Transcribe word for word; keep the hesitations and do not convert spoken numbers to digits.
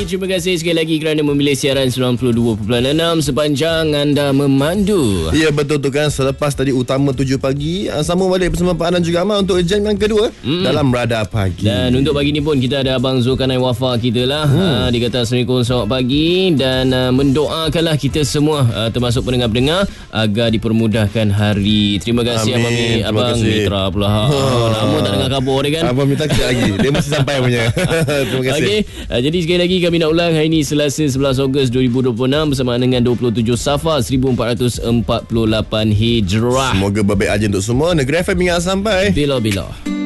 pagi. Terima kasih sekali lagi kerana memilih siaran sembilan puluh dua perpuluhan enam sepanjang anda memandu. Ya, betul tu kan. Selepas tadi utama tujuh pagi, sambung balik bersama Pak Anan juga Amal untuk jam yang kedua mm. dalam Radar Pagi. Dan untuk pagi ni pun kita ada Abang Zulkarnain Wafa kita lah. Mm. Uh, dia kata Assalamualaikum, selamat pagi. Dan uh, mendoakanlah kita semua uh, termasuk pendengar-pendengar agar dipermudahkan hari. Terima kasih Abang Abang Mitra pula. Oh, lama tak dengar khabar dia kan. Abang minta kejap lagi. Dia masih sampai punya. Terima kasih. Okay. Uh, jadi sekali lagi kami nak ulang hari ini Selasa sebelas Ogos dua ribu dua puluh enam bersamaan dengan dua puluh tujuh Safar seribu empat ratus empat puluh lapan Hijrah. Semoga berbaik aja untuk semua. Negeri F M ingat sampai bila-bila.